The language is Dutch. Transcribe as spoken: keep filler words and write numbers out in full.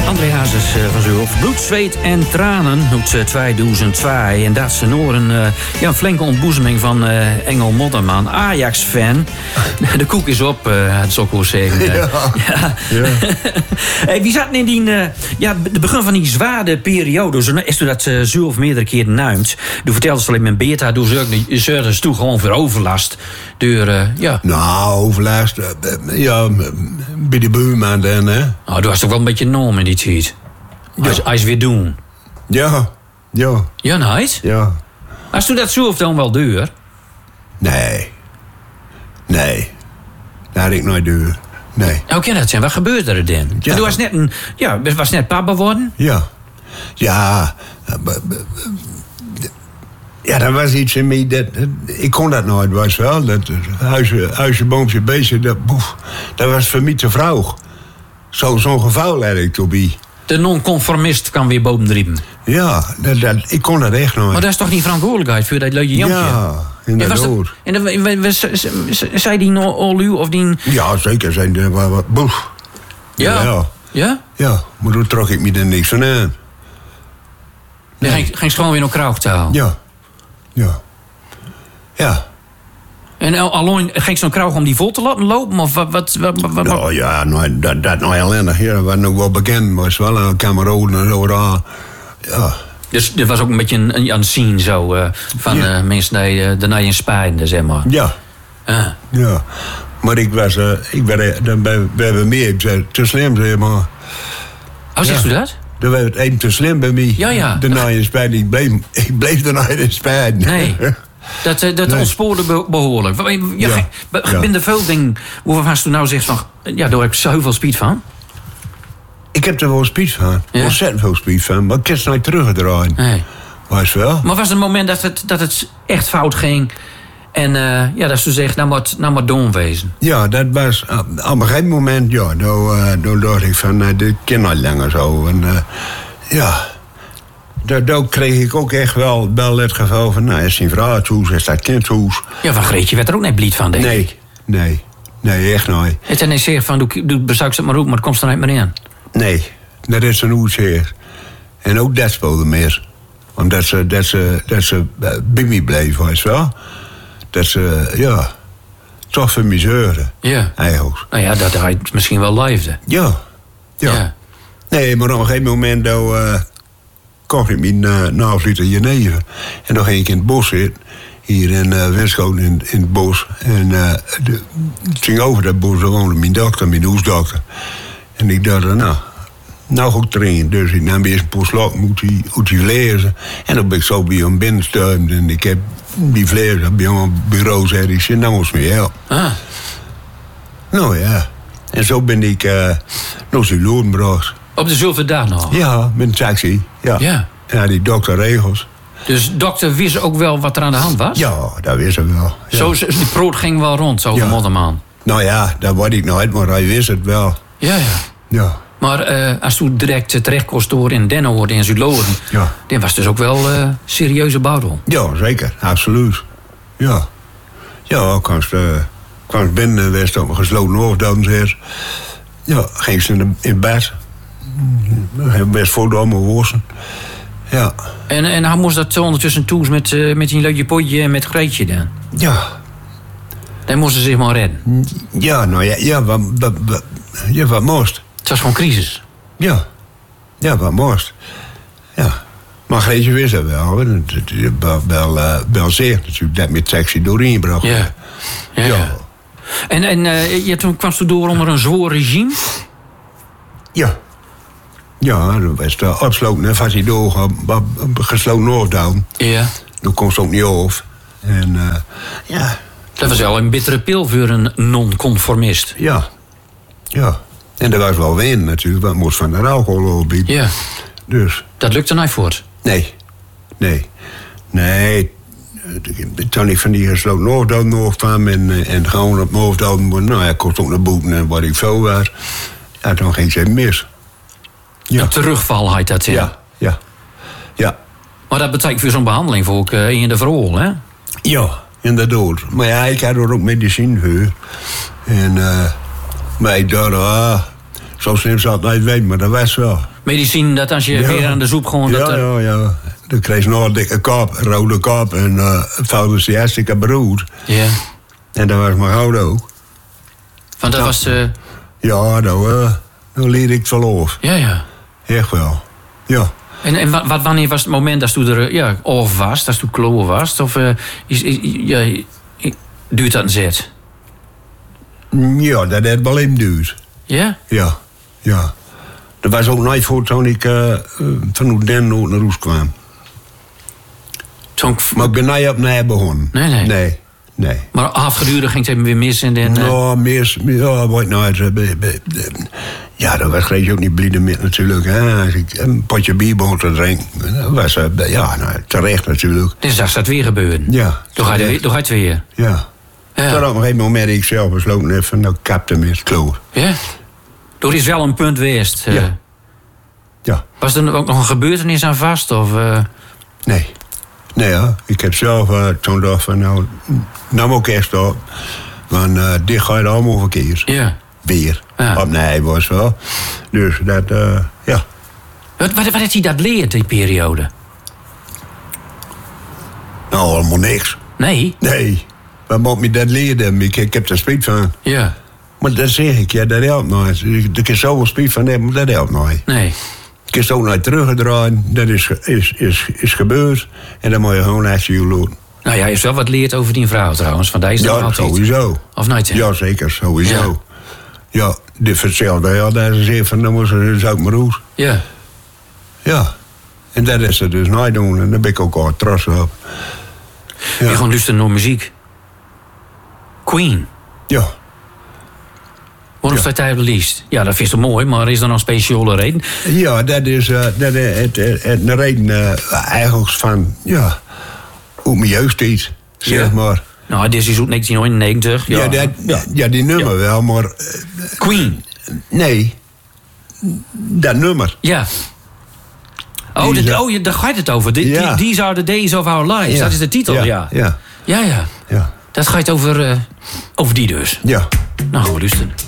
André Hazes uh, van Zulf. Bloed, zweet en tranen uit uh, tweeduizend twee. En dat is een, uh, ja, een flinke ontboezeming van uh, Engel Modderman, Ajax-fan. De koek is op, uh, dat zou ik wel zeggen. Uh, ja. Ja. Ja. Hey, wie zat in die, uh, ja, de begin van die zware periode, zo is toen dat uh, Zulf meerdere keren nuimt. Toen vertelde ze alleen met Beerta, toen zorgde ze toen gewoon voor overlast. Door, uh, ja. Nou, overlast, uh, ja, bij de buurman dan, hè. Nou, toen was toch wel een beetje norm in die tijd. Ja. Als, als weer doen. Ja, ja. Ja, nice. Ja. Als toen dat Zulf dan wel duur? Nee. Nee. Dat had ik nooit duur. Nee. Hoe kan dat zijn? Wat gebeurde er dan? Ja. Toen was net een, ja, was net papa worden? Ja. Ja. Ja, dat was iets in mij, dat, ik kon dat nooit, was wel. Dat huisje, huisje, boompje, beestje, dat, boef, dat was voor mij te vrouw. Zo, zo'n geval had ik toen bij. De non-conformist kan weer bovendrieven. Ja, dat, dat, ik kon dat echt nooit. Maar dat is toch niet verantwoordelijkheid voor dat leuke jongetje? Ja, inderdaad. En, en, en, en zei die al u of die... Ja, zeker. Zijn er wat, wat boef. Ja? Ja? Ja, ja, maar toen trok ik me er niks van aan. Nee. Ging, ging ze gewoon weer naar Kraugtaal? Ja. Ja. Ja. En alleen ging zo'n Kraug om die vol te laten lopen? Of wat? wat, wat, wat nou ja, nou, dat, dat nou ellendig. Ja, dat was nog wel bekend, maar het was wel een kameraden en zo daar. Ja. Dus er was ook een beetje een, een scene zo uh, van ja. uh, mensen die uh, daarna in spijden, zeg maar. Ja. Ah. Ja. Maar ik was, uh, ik ben, dan ben, we hebben meer te slim, zeg maar. Oh, zegt ja. u dat? Dan werd het even te slim bij mij. Ja, ja. Daarna in spijden. Ik bleef, ik bleef daarna in spijden. Nee. Dat, dat nee. ontspoorde behoorlijk. Je, ja. ja. Ben er veel dingen waarvan je nou zegt van... Ja, daar heb ik zoveel speed van. Ik heb er wel speed van. Ja. Ontzettend veel speed van. Maar ik kan het nooit teruggedraaid. Nee. Was wel. Maar was het een moment dat het, dat het echt fout ging... En uh, ja, dat ze zegt, nou moet, nou moet dom wezen. Ja, dat was op een gegeven moment, ja, toen, uh, toen dacht ik van, uh, dit kan niet langer zo. En uh, ja, toen kreeg ik ook echt wel, wel het geval van, nou, is zijn vrouw het huis, is dat kind het huis. Ja, van Greetje werd er ook net blied van, denk nee, ik. Nee, nee, nee, echt nooit. Het is niet zeer van, doe, doe bezuik het maar op, maar het komt er niet meer in. Nee, dat is een hoe zeer. En ook dat speelde meer. Omdat ze, dat ze, dat ze uh, bij mij bleef, weet je wel. Dat ze, ja, toch voor mij zeuren. Ja. Eigenlijk. Nou ja, dat hij misschien wel leefde. Ja. Ja. ja. Nee, maar op een gegeven moment uh, kocht ik me uh, na een liter jenever. En dan ging ik in het bos zitten. Hier in uh, Wenschoten in, in het bos. En uh, de, het ging over dat bos, daar woonde mijn dokter, mijn hoesdokter. En ik dacht, nou, nou goed drinken. Dus ik nam eerst een paar slok, moet hij, moet hij lezen. En dan ben ik zo bij hem binnensteund. En ik heb die vlees bij een bureau, zei ik, nou moest me helpen. Ah. Nou ja. En zo ben ik uh, nog zo'n loonbracht. Op dezelfde dag nog? Ja, met een taxi. Ja. Ja. Ja, die dokter regels. Dus dokter wist ook wel wat er aan de hand was? Ja, dat wist hij wel. Ja. Zo, die proot ging wel rond, zo van ja. Modderman? Nou ja, dat word ik nooit, maar hij wist het wel. Ja, ja. Ja. Maar uh, als toen direct terecht kost door in Dennoord in Zuidloden... Ja. Dan was het dus ook wel uh, serieuze bouwdel. Ja, zeker. Absoluut. Ja. Ja, kwam ze, kwam ze binnen, werd op een gesloten hoofddood zit. Ja, ging ze in, in bed. Best voor de allemaal worsten. Ja. En, en hij moest dat ondertussen toes met, uh, met die leuke potje en met Greetje dan? Ja. Dan moesten ze zich maar redden? Ja, nou ja, ja, wat, wat, wat, ja, wat moest. Het was gewoon crisis? Ja. Ja, wat moest. Ja. Maar Greetje wist dat wel. Wel, wel, uh, wel zeer natuurlijk, dat met taxi doorheen bracht. Ja. Ja. ja. En, en uh, ja, toen kwam ze door onder een zwoer regime? Ja. Ja, dat was de opsloten, hè, was hij door, gesloten hoofddown. Ja. Toen kon ze ook niet over. En uh, ja. Dat was wel een bittere pil voor een non-conformist. Ja. Ja. En dat was wel win natuurlijk, want het moest van de alcohol opbieden. Ja. Dus. Dat lukte niet voort? Nee. Nee. Nee. Toen ik van die gesloten hoofddown nog kwam en, en gewoon op mijn hoofddown, nou ja, kost ook naar boeten en wat ik veel was. Ja, toen ging ze mis. Ja. Een terugval heet dat, ja. Ja, ja. Ja. Maar dat betekent voor zo'n behandeling voor ook uh, in de verhoor, hè? Ja, inderdaad. Maar ja, ik had er ook medicijn voor. En, uh, maar ik dacht, ah, Zo slim zal het niet weten, maar dat was wel. Medicijn, dat als je ja. weer aan de soep gewoon... Ja, dat er... ja, ja. Dan kreeg je nog een dikke kop, een rode kop. En uh, vuilde ze hartstikke beroerd. Ja. En dat was mijn oude ook. Want dat ja. was... Uh... Ja, nou, uh, dan leerde ik het verloof. Ja, ja. Echt wel, ja. En, en wat, wanneer was het moment dat je er ja, of was, dat je kloor was? Of uh, is, is, ja, duurt dat een zet? Ja, dat heeft wel in duurt. Ja? Ja, ja. Dat was ook nooit voor toen ik uh, van Den naar Roes kwam. Toen... Maar ik ben niet opnieuw begonnen. Nee, nee. Nee, nee. Maar afgedurig ging het even weer mis en dan... Uh... Ja, mis, ja, wat nou... Ja, dat was je ook niet blij met natuurlijk. Hè. Als ik een potje bier begon te drinken, dat was uh, ja, nou, terecht natuurlijk. Dus zag dat weer gebeuren? Ja. Toen ga je het weer? Ja. Ja. Toen op een gegeven moment ik zelf besloten heb van, nou kapte met het kloor. Ja? Er is wel een punt geweest. Uh, ja. Ja. Was er ook nog een gebeurtenis aan vast? Of, uh... Nee. Nee, ja. Ik heb zelf uh, toen dacht van, nou, nou moet ik eerst op. Want uh, dit gaat allemaal verkeerd. Ja. Weer. Ja. Op nee was wel. Dus dat, uh, ja. Wat, wat, wat heeft hij dat leerd, die periode? Nou, helemaal niks. Nee? Nee. Wat moet me dat leren? Ik, ik heb er spijt van. Ja. Maar dat zeg ik, ja, dat helpt nooit. Ik kan zoveel spijt van hebben, maar dat helpt nooit. Nee. Ik kan zo naar teruggedraaid, dat is, is, is, is gebeurd. En dan moet je gewoon naast je doen. Nou ja, je hebt wel wat leerd over die vrouw trouwens. Van deze ja, altijd. sowieso. Of nooit? Ja, zeker, sowieso. Ja, ja dit vertelde ja, dat ze zei van, dan moest ze dus ook maar roes. Ja. Ja. En dat is ze dus nooit doen. En daar ben ik ook al trots op. Ja. Je gewoon luisteren naar muziek. Queen. Ja. Waarom staat hij op de lijst? Ja, dat vind je mooi, maar is er nog een speciale reden? Ja, dat is, uh, dat is het, het, het, de reden uh, eigenlijk van, ja, hoe mijn jeugdtijd, zeg ja. maar. Nou, dit is ook negentien negenennegentig. Ja, ja, dat, ja. ja die nummer ja. wel, maar... Uh, Queen? Nee, dat nummer. Ja. Oh, dit, oh ja, daar gaat het over. Die, ja. die, These are the days of our lives. Ja. Dat is de titel, ja. Ja, ja. ja. ja. ja. Dat gaat over, uh, over die dus. Ja. Nou, gaan we luisteren.